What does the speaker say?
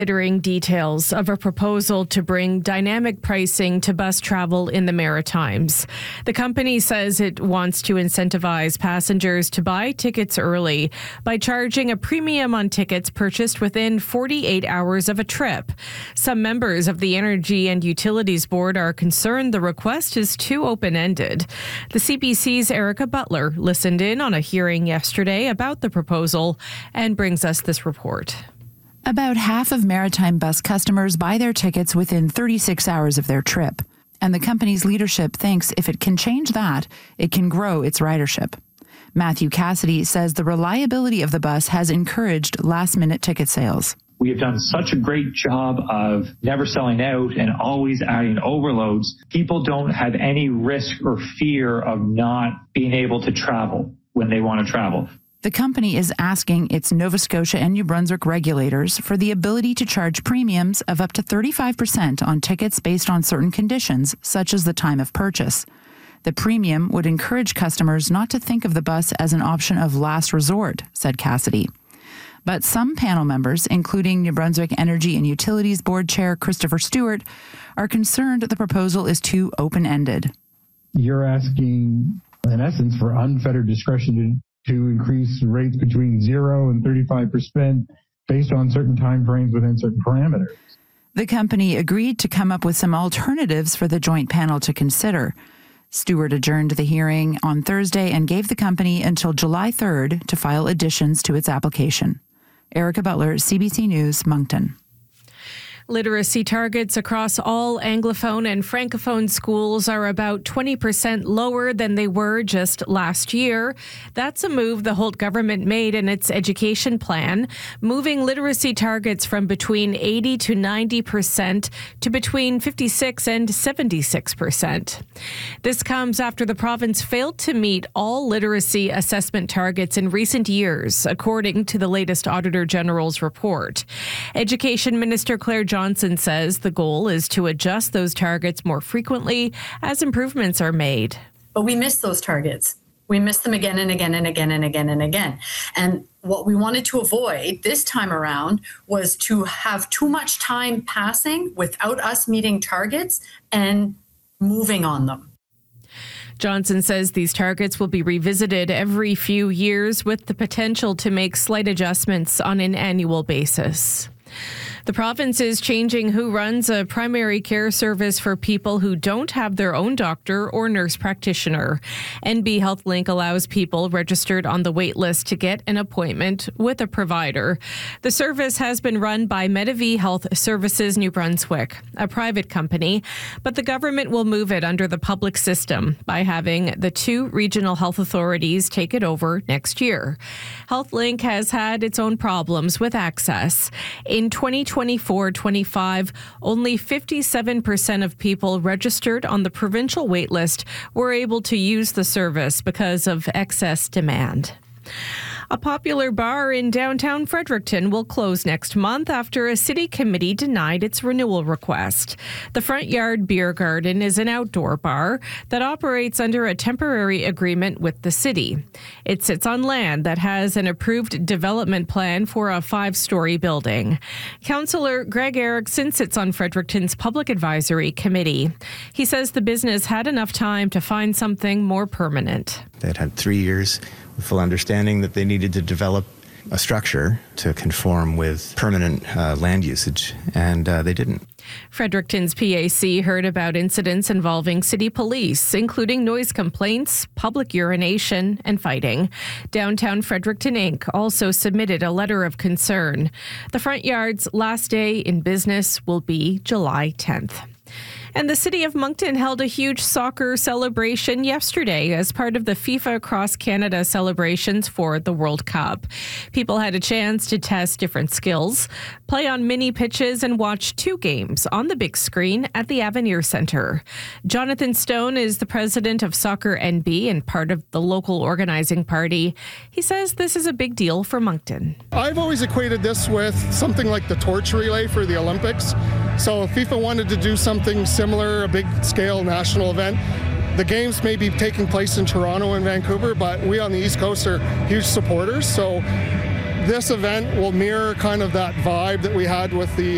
considering details of a proposal to bring dynamic pricing to bus travel in the Maritimes. The company says it wants to incentivize passengers to buy tickets early by charging a premium on tickets purchased within 48 hours of a trip. Some members of the Energy and Utilities Board are concerned the request is too open-ended. The CBC's Erica Butler listened in on a hearing yesterday about the proposal and brings us this report. About half of maritime bus customers buy their tickets within 36 hours of their trip, and the company's leadership thinks if it can change that, it can grow its ridership. Matthew Cassidy says the reliability of the bus has encouraged last-minute ticket sales. We have done such a great job of never selling out and always adding overloads. People don't have any risk or fear of not being able to travel when they want to travel. The company is asking its Nova Scotia and New Brunswick regulators for the ability to charge premiums of up to 35% on tickets based on certain conditions, such as the time of purchase. The premium would encourage customers not to think of the bus as an option of last resort, said Cassidy. But some panel members, including New Brunswick Energy and Utilities Board Chair Christopher Stewart, are concerned the proposal is too open-ended. You're asking, in essence, for unfettered discretion to increase rates between 0 and 35% based on certain time frames within certain parameters. The company agreed to come up with some alternatives for the joint panel to consider. Stewart adjourned the hearing on Thursday and gave the company until July 3rd to file additions to its application. Erica Butler, CBC News, Moncton. Literacy targets across all Anglophone and Francophone schools are about 20% lower than they were just last year. That's a move the Holt government made in its education plan, moving literacy targets from between 80 to 90% to between 56 and 76%. This comes after the province failed to meet all literacy assessment targets in recent years, according to the latest Auditor General's report. Education Minister Claire Johnson says the goal is to adjust those targets more frequently as improvements are made. But we miss those targets. We miss them again and again and again and again and again. And what we wanted to avoid this time around was to have too much time passing without us meeting targets and moving on them. Johnson says these targets will be revisited every few years with the potential to make slight adjustments on an annual basis. The province is changing who runs a primary care service for people who don't have their own doctor or nurse practitioner. NB HealthLink allows people registered on the wait list to get an appointment with a provider. The service has been run by Medavie Health Services New Brunswick, a private company, but the government will move it under the public system by having the two regional health authorities take it over next year. HealthLink has had its own problems with access. In 2024-25, only 57% of people registered on the provincial waitlist were able to use the service because of excess demand. A popular bar in downtown Fredericton will close next month after a city committee denied its renewal request. The Front Yard Beer Garden is an outdoor bar that operates under a temporary agreement with the city. It sits on land that has an approved development plan for a 5-story building. Councillor Greg Erickson sits on Fredericton's Public Advisory Committee. He says the business had enough time to find something more permanent. They'd had 3 years with full understanding that they needed to develop a structure to conform with permanent land usage, and they didn't. Fredericton's PAC heard about incidents involving city police, including noise complaints, public urination, and fighting. Downtown Fredericton Inc. also submitted a letter of concern. The Front Yard's last day in business will be July 10th. And the city of Moncton held a huge soccer celebration yesterday as part of the FIFA Across Canada celebrations for the World Cup. People had a chance to test different skills, play on mini pitches, and watch 2 games on the big screen at the Avenir Centre. Jonathan Stone is the president of Soccer NB and part of the local organizing party. He says this is a big deal for Moncton. I've always equated this with something like the torch relay for the Olympics. So if FIFA wanted to do something similar, a big-scale national event, the games may be taking place in Toronto and Vancouver, but we on the East Coast are huge supporters. So this event will mirror kind of that vibe that we had with the